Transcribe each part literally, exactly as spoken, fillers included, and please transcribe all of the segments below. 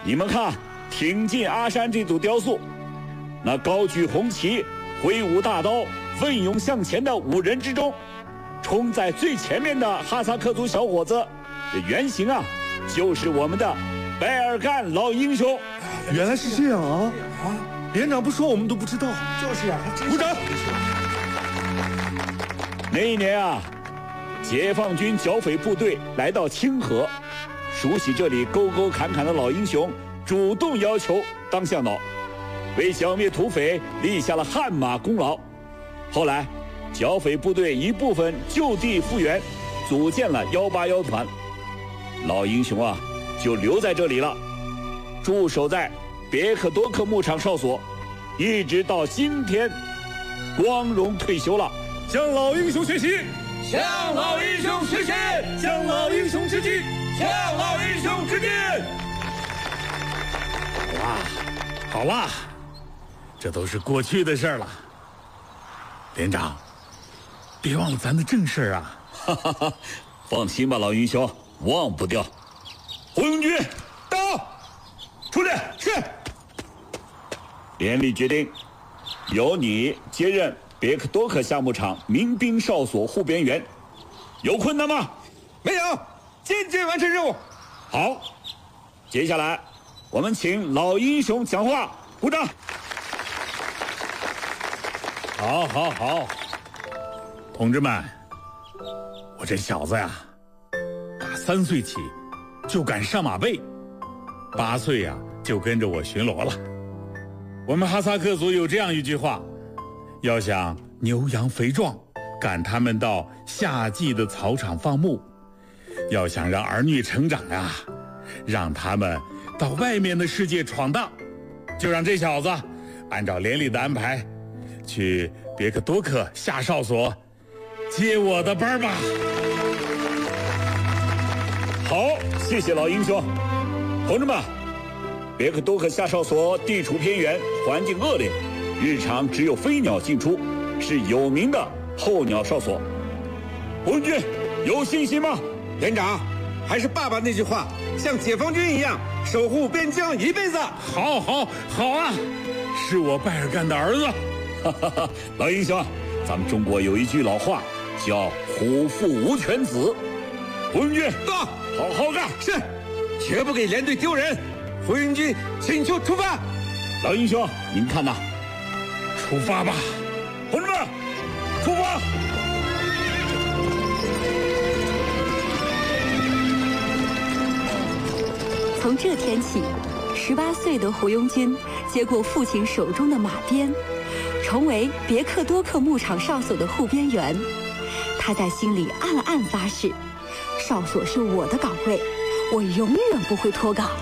你们看，挺进阿山这组雕塑，那高举红旗、挥舞大刀、奋勇向前的五人之中，冲在最前面的哈萨克族小伙子，这原型啊，就是我们的拜尔干老英雄。 原来是这样啊！啊，连长不说我们都不知道。 就是啊，还真鼓掌。 那一年啊，解放军剿匪部队来到清河，熟悉这里沟沟坎坎的老英雄主动要求当向导，为剿灭土匪立下了汗马功劳。后来，剿匪部队一部分就地复员，组建了幺八幺团。老英雄啊，就留在这里了，驻守在别克多克牧场哨所，一直到今天，光荣退休了。 向老英雄学习， 向老英雄学习， 向老英雄致敬， 向老英雄致敬。 好啦，好啦，这都是过去的事儿了。连长，别忘了咱的正事啊！ 哈哈哈，放心吧，老英雄，忘不掉。胡永军，到，出来， 是。 连里决定，由你接任别克多克项目场民兵哨所护边员，有困难吗？ 没有，坚决完成任务。 好，接下来我们请老英雄讲话，鼓掌。 好，好，好，同志们，我这小子呀，打三岁起就敢上马背，八岁呀就跟着我巡逻了。我们哈萨克族有这样一句话，要想牛羊肥壮，赶他们到夏季的草场放牧；要想让儿女成长呀，让他们到外面的世界闯荡，就让这小子按照连里的安排，去别克多克下哨所接我的班吧。 好，谢谢老英雄。同志们，别克多克下哨所地处偏远，环境恶劣，日常只有飞鸟进出，是有名的候鸟哨所。胡文军有信心吗？ 连长，还是爸爸那句话，像解放军一样守护边疆一辈子。 好，好，好啊！是我拜尔干的儿子。 哈哈哈，老英雄，咱们中国有一句老话，叫虎父无犬子。胡文军， 到， 好好干。 是，绝不给连队丢人。胡云军请求出发。 老英雄，您看呐， 出发吧， 同志们，出发！ 从这天起，十八岁的胡庸军接过父亲手中的马鞭，成为别克多克牧场哨所的护边员。他在心里暗暗发誓，哨所是我的岗位，我永远不会脱岗。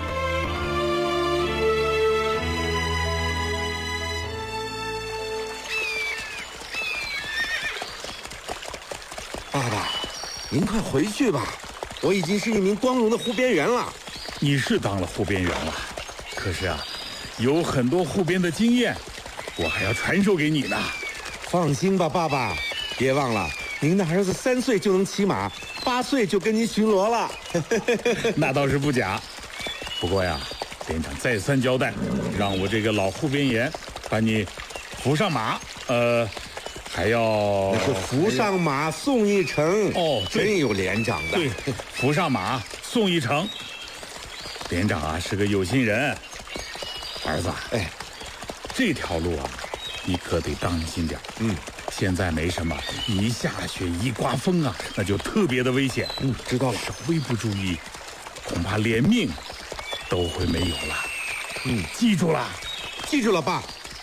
爸爸，您快回去吧，我已经是一名光荣的护边员了。 你是当了护边员了，可是啊，有很多护边的经验，我还要传授给你呢。 放心吧，爸爸，别忘了，您的儿子三岁就能骑马，八岁就跟您巡逻了。 那倒是不假。不过呀，连长再三交代，让我这个老护边员把你扶上马，呃。还要那是扶上马送一程哦， 真有连长的。 对，扶上马送一程。连长啊是个有心人，儿子， 哎， 这条路啊，你可得当心点。 嗯， 现在没什么，一下雪一刮风啊，那就特别的危险。 嗯，知道了。 稍微不注意，恐怕连命都会没有了。 嗯， 记住了， 记住了，爸。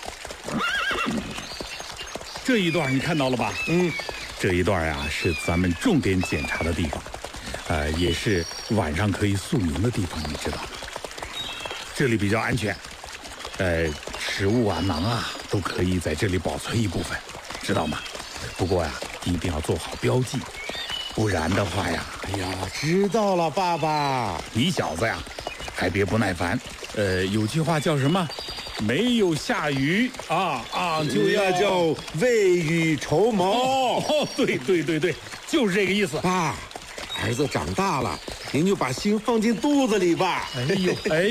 这一段你看到了吧？ 嗯， 这一段呀是咱们重点检查的地方，呃，也是晚上可以宿营的地方，你知道吗？这里比较安全，呃，食物啊、馕啊都可以在这里保存一部分，知道吗？不过呀，一定要做好标记，不然的话呀， 哎呀，知道了，爸爸。 你小子呀，还别不耐烦。呃，有句话叫什么？没有下雨啊啊，就要叫未雨绸缪。 哦，对对对对，就是这个意思。 爸，儿子长大了，您就把心放进肚子里吧。 哎呦，哎。